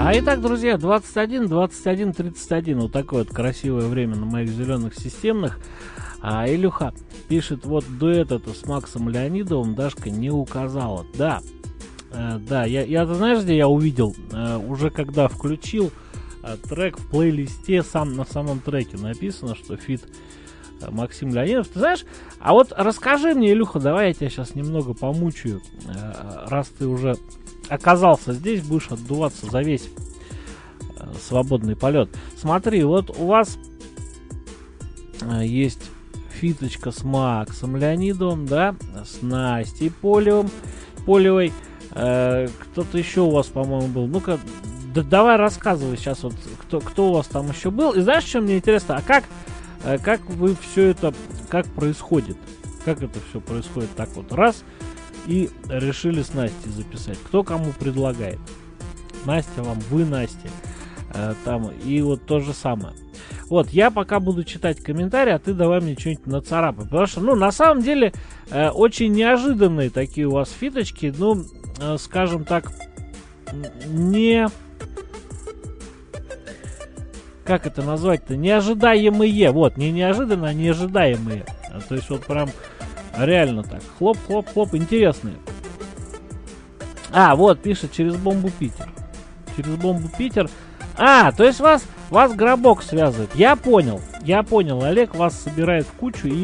Итак, друзья, 21:31:31. Вот такое вот красивое время на моих зеленых системных. Илюха пишет, вот дуэт это с Максом Леонидовым Дашка не указала. Да, я знаешь, где я увидел? Уже когда включил трек в плейлисте, на самом треке написано, что фит Максим Леонидов. Ты знаешь, а вот расскажи мне, Илюха, давай я тебя сейчас немного помучаю, раз ты уже оказался здесь, будешь отдуваться за весь свободный полет. Смотри, вот у вас есть фиточка с Максом Леонидовым, да, с Настей Полевой. Кто-то еще у вас, по-моему, был. Ну-ка, давай рассказывай сейчас, вот кто у вас там еще был. И знаешь, что мне интересно? Как вы все это, как происходит? Как это все происходит так вот раз и решили с Настей записать? Кто кому предлагает? Настя вам, вы Настя. Там, и вот то же самое. Вот, я пока буду читать комментарии, а ты давай мне что-нибудь нацарапай. Потому что, на самом деле, очень неожиданные такие у вас фиточки. Скажем так, не... Как это назвать-то? Неожидаемые. Вот, не неожиданно, а неожидаемые. То есть, вот прям реально так. Хлоп-хлоп-хлоп. Интересные. Вот, пишет, через бомбу Питер. Через бомбу Питер. То есть вас гробок связывает. Я понял. Олег вас собирает в кучу и